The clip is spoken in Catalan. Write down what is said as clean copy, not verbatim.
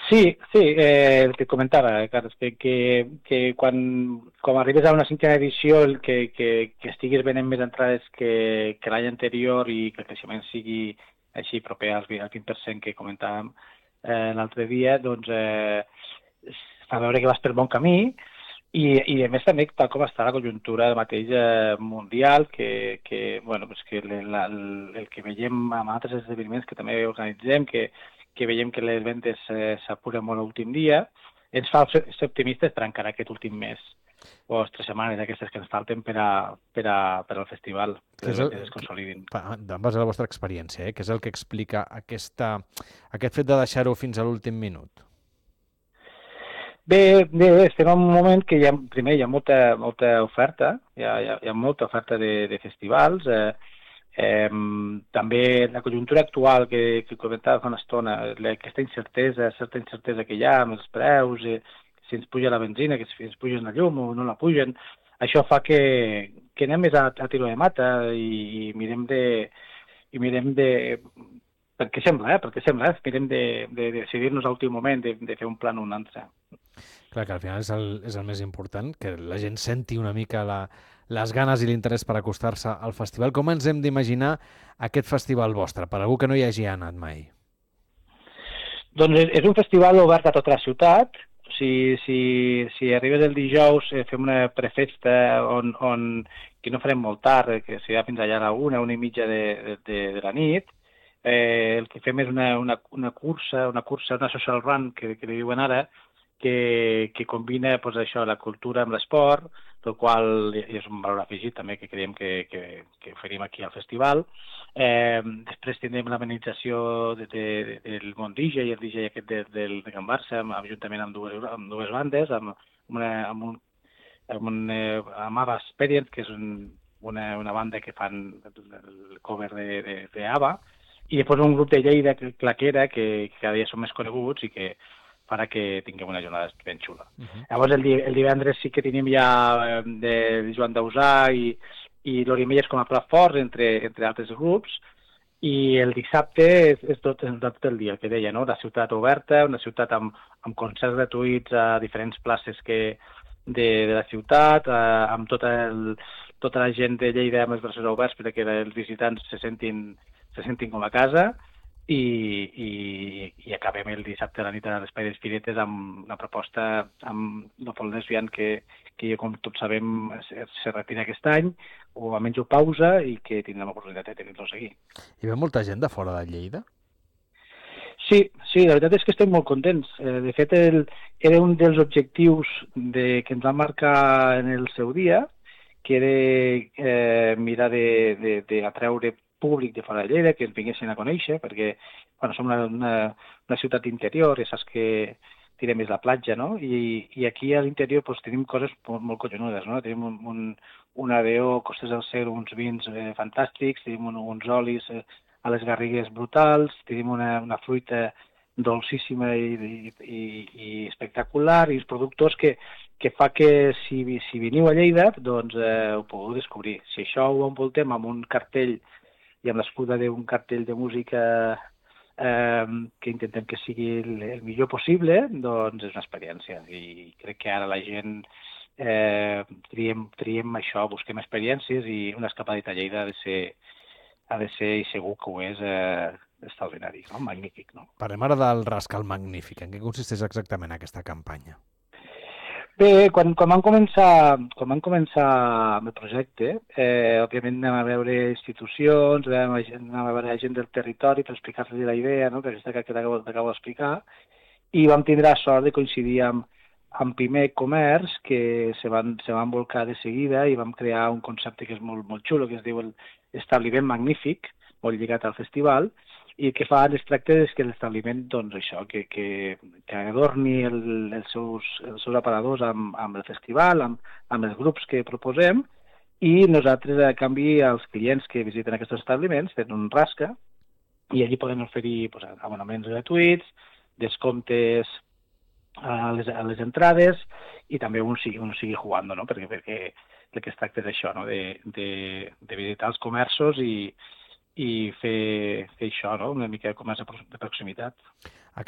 Sí, el que comentava, Carles, que quan arribes a una cinquena edició que estiguis venent més entrades que l'any anterior i que el creixement sigui així proper al 20% que comentàvem l'altre dia, doncs fa veure que vas per bon camí i a més també tal com està la conjuntura mateix mundial, bueno, pues que el que veiem amb altres esdeveniments que també organitzem, que veiem que les ventes s'apuren molt a l'últim dia, ens fa ser optimistes per encara aquest últim mes o 3 setmanes aquestes que ens falten per al festival, que Que és les ventes es consolidin. en base a la vostra experiència, què és el que explica aquest fet de deixar-ho fins a l'últim minut? Bé, estem en un moment que primer hi ha molta oferta, hi ha molta oferta de festivals, també la conjuntura actual que comentava fa una estona, aquesta incertesa, certa incertesa que hi ha amb els preus, si ens puja la benzina, que si ens pugen la llum o no la pugen, això fa que anem més a tiro de mata i mirem de perquè sembla, mirem de decidir-nos a l'últim moment, de fer un plan o un altre. Clar que al final és el més important, que la gent senti una mica les ganes i l'interès per acostar-se al festival. Com ens hem d'imaginar aquest festival vostre, per algú que no hi hagi anat mai? Doncs és un festival obert a tota la ciutat. Si arribes el dijous fem una prefesta on que no farem molt tard, que serà fins allà a la una i mitja de la nit. El que fem és una cursa, una social run, que li diuen ara, que combina pues, això, la cultura amb l'esport, el qual és un valor afegit també que creiem que oferim aquí al festival. Després tindrem l'amenització del món DJ i el DJ aquest de Can Barça, juntament amb dues bandes, amb Ava Experience, que és una banda que fan el cover de Ava, i després un grup de Lleida, Claquera, que cada dia són més coneguts i que farà que tinguem una jornada ben xula. Llavors el divendres sí que tenim ja de Joan Dausà i Lori Melles com a plat forts, entre altres grups, i el dissabte és tot el dia, el que deia, no? La ciutat oberta, una ciutat amb concerts gratuïts a diferents places de la ciutat, amb tota la gent de Lleida amb els braços oberts perquè els visitants se sentin com a casa, i acabem el dissabte a la nit a l'Espai dels Piretes amb una proposta amb Leopold Lesbian que com tots sabem se retira aquest any o almenys ho pausa i que tindrem l'oportunitat de tenir-lo a seguir. Hi ve molta gent de fora de Lleida? Sí, la veritat és que estem molt contents. De fet, era un dels objectius que ens va marcar en el seu dia, que era mirar d'atraure públic de fora de Lleida, que ens vinguessin a conèixer, perquè bueno, som una ciutat interior, ja saps que tirem més la platja, no? I aquí a l'interior pues, tenim coses molt collonudes, no? Tenim una ADO, Costes del Ser, uns vins fantàstics, tenim uns olis a les Garrigues brutals, tenim una fruita dolcíssima i espectacular, i els productors que fa que si veniu a Lleida doncs ho podeu descobrir. Si això ho envoltem amb un cartell i amb l'escuda d'un cartell de música que intentem que sigui el millor possible, doncs és una experiència. I crec que ara la gent triem això, busquem experiències i una escapadeta a Lleida ha de ser i segur que ho és extraordinari, no? Magnífic, no? Parlem ara del Rascal Magnífic. En què consisteix exactament aquesta campanya? Bé, quan vam començar amb el projecte, òbviament anem a veure institucions, anem a veure gent del territori per explicar-los la idea, no? Aquesta que t'acabo d'explicar, i vam tindre la sort de coincidir amb Pimec Comerç, que se van volcar de seguida i vam crear un concepte que és molt, molt xulo, que es diu l'establiment magnífic, molt lligat al festival, i el que fa es tracta és que l'establiment, doncs això, que adorni els seus aparadors amb el festival, amb els grups que proposem, i nosaltres, a canvi, als clients que visiten aquests establiments, tenen un rasca, i allí poden oferir abonaments gratuïts, descomptes a les entrades, i també un sigui jugant, no? Perquè el que es tracta és això, no? de visitar els comerços i fer això, no? Una mica de comerç de proximitat.